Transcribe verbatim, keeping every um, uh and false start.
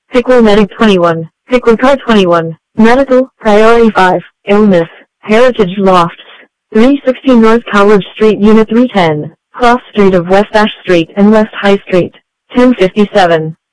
Pickle Medic twenty-one, Pickle Car twenty-one, Medical, Priority five, Illness, Heritage Lofts, three sixteen North College Street Unit three ten, Cross Street of West Ash Street and West High Street, ten fifty-seven.